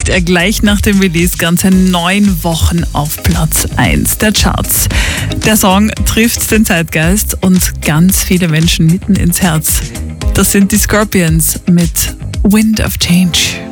liegt er gleich nach dem Release ganze 9 Wochen auf Platz 1 der Charts. Der Song trifft den Zeitgeist und ganz viele Menschen mitten ins Herz. Das sind die Scorpions mit Wind of Change.